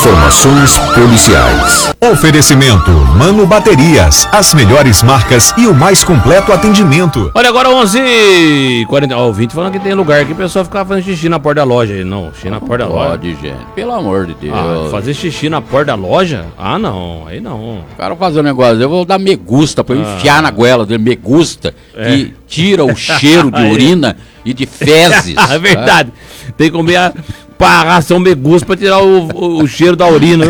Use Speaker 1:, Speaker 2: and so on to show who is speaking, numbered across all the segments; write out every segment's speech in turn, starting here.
Speaker 1: Informações policiais.
Speaker 2: Oferecimento Mano Baterias, as melhores marcas e o mais completo atendimento.
Speaker 3: Olha, agora 11h40. Ó, o Vinte falando que tem lugar que o pessoal fica fazendo xixi na porta da loja. Não, xixi na porta da loja.
Speaker 4: Pode, gente. Pelo amor de Deus.
Speaker 3: Fazer xixi na porta da loja? Ah, não. Aí não.
Speaker 4: O cara fazer um negócio, eu vou dar me gusta pra eu enfiar na goela dele, me gusta, que tira o cheiro de urina e de fezes.
Speaker 3: É verdade. Tem que comer a ração megusta pra tirar o cheiro da urina.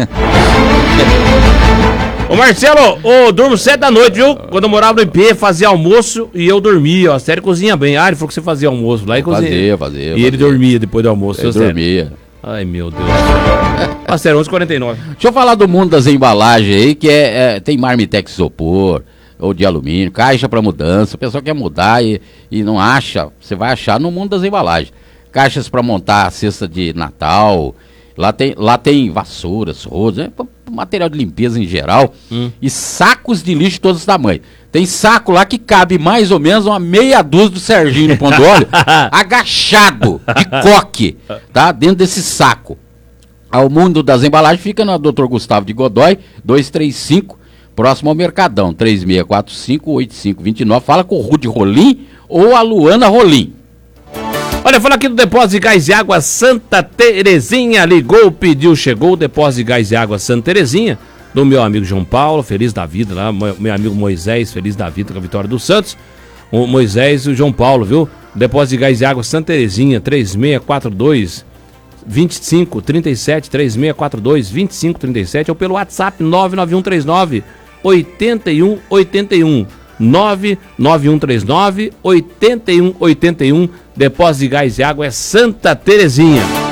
Speaker 3: Ô Marcelo, eu durmo 7 da noite, viu? Quando eu morava no IP, fazia almoço e eu dormia. Ó, sério, cozinha bem. Ah, ele falou que você fazia almoço lá e cozinha.
Speaker 4: Fazia.
Speaker 3: E ele dormia depois do almoço.
Speaker 4: Ele dormia.
Speaker 3: Ai, meu Deus. Ah, sério, 11h49.
Speaker 4: Deixa eu falar do mundo das embalagens aí, que tem marmitex isopor, ou de alumínio, caixa para mudança. O pessoal quer mudar e não acha. Você vai achar no mundo das embalagens. Caixas para montar a cesta de Natal. Lá tem vassouras, rodas, material de limpeza em geral. E sacos de lixo de todos os tamanhos. Tem saco lá que cabe mais ou menos uma meia dúzia do Serginho no Pão de Óleo, agachado, de coque, tá? Dentro desse saco. O mundo das embalagens fica na Dr. Gustavo de Godoy, 235, próximo ao Mercadão, 3645-8529. Fala com o Rude Rolim ou a Luana Rolim.
Speaker 3: Olha, fala aqui do Depósito de Gás e Água Santa Terezinha. Ligou, pediu, chegou o Depósito de Gás e Água Santa Terezinha, do meu amigo João Paulo, feliz da vida lá, meu amigo Moisés, feliz da vida com a vitória do Santos. O Moisés e o João Paulo, viu? Depósito de Gás e Água Santa Terezinha, 3642 2537, 3642 2537, ou pelo WhatsApp 99139 8181. 99139 8181. Depósito de Gás e Água é Santa Terezinha.